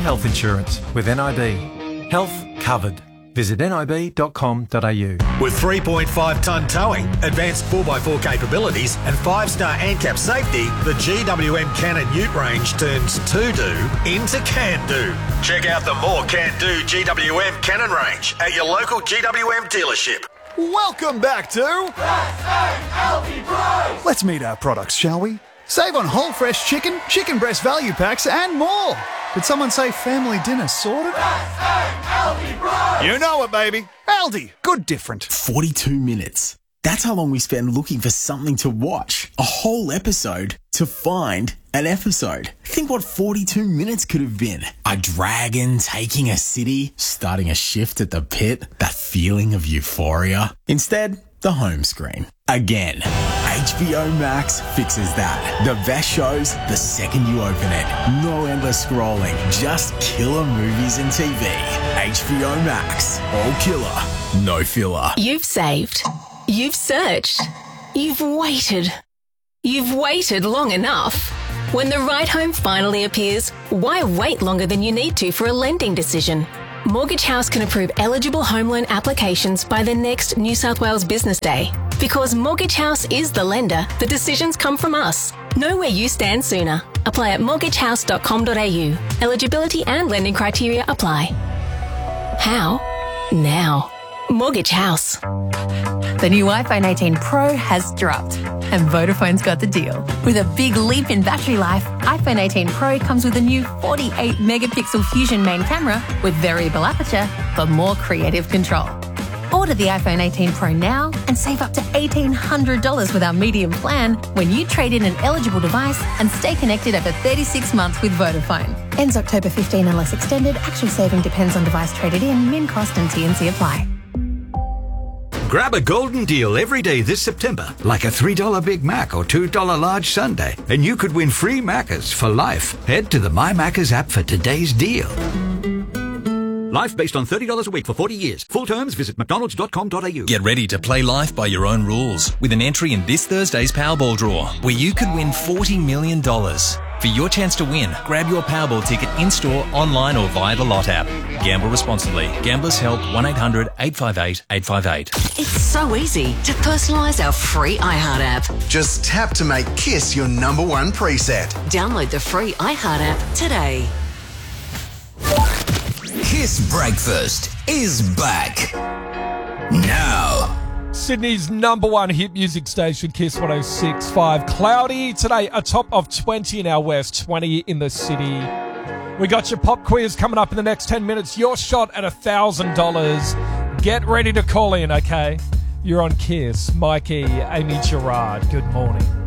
health insurance with NIB. Health covered. Visit nib.com.au. With 3.5-tonne towing, advanced 4x4 capabilities and 5-star ANCAP safety, the GWM Cannon Ute range turns to-do into can-do. Check out the more can-do GWM Cannon range at your local GWM dealership. Welcome back to S.A.L.D. Price! Let's meet our products, shall we? Save on whole fresh chicken, chicken breast value packs and more. Did someone say family dinner sorted? S.A.L.D. Price! You know it, baby. Aldi. Good different. 42 minutes. That's how long we spend looking for something to watch. A whole episode to find an episode. Think what 42 minutes could have been. A dragon taking a city, starting a shift at the pit, that feeling of euphoria. Instead, the home screen. Again, HBO Max fixes that. The best shows the second you open it. No endless scrolling, just killer movies and TV. HBO Max. All killer, no filler. You've saved. You've searched. You've waited. You've waited long enough. When the right home finally appears, why wait longer than you need to for a lending decision? Mortgage House can approve eligible home loan applications by the next New South Wales Business Day. Because Mortgage House is the lender, the decisions come from us. Know where you stand sooner. Apply at mortgagehouse.com.au. Eligibility and lending criteria apply. How? Now. Mortgage House. The new iPhone 18 Pro has dropped, and Vodafone's got the deal. With a big leap in battery life, iPhone 18 Pro comes with a new 48-megapixel Fusion main camera with variable aperture for more creative control. Order the iPhone 18 Pro now and save up to $1,800 with our medium plan when you trade in an eligible device and stay connected over 36 months with Vodafone. Ends October 15 unless extended. Actual saving depends on device traded in, min cost and T&C apply. Grab a golden deal every day this September, like a $3 Big Mac or $2 large sundae, and you could win free Maccas for life. Head to the My Maccas app for today's deal. Life based on $30 a week for 40 years. Full terms, visit mcdonalds.com.au. Get ready to play life by your own rules with an entry in this Thursday's Powerball draw, where you could win $40 million. For your chance to win, grab your Powerball ticket in-store, online or via the Lot app. Gamble responsibly. Gamblers Help 1-800-858-858. It's so easy to personalise our free iHeart app. Just tap to make Kiss your number one preset. Download the free iHeart app today. Kiss Breakfast is back. Now. Sydney's number one hit music station, Kiss 106.5. Cloudy today, a top of 20 in our west, 20 in the city. We got your pop quiz coming up in the next 10 minutes. Your shot at $1,000. Get ready to call in, okay? You're on Kiss. Mikey, Amy Gerard, good morning.